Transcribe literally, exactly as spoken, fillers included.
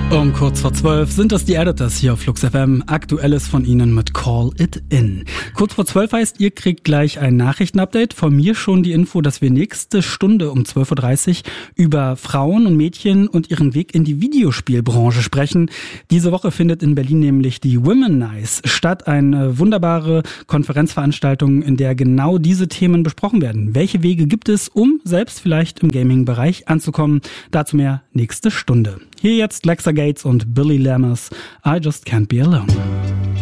Um kurz vor zwölf sind das die Editors hier auf Flux F M. Aktuelles von Ihnen mit Call It In. Kurz vor zwölf heißt, ihr kriegt gleich ein Nachrichtenupdate. Von mir schon die Info, dass wir nächste Stunde um zwölf Uhr dreißig über Frauen und Mädchen und ihren Weg in die Videospielbranche sprechen. Diese Woche findet in Berlin nämlich die Women Nice statt. Eine wunderbare Konferenzveranstaltung, in der genau diese Themen besprochen werden. Welche Wege gibt es, um selbst vielleicht im Gaming-Bereich anzukommen? Dazu mehr nächste Stunde. Hier jetzt Lexa Gates und Billy Lammers, I Just Can't Be Alone.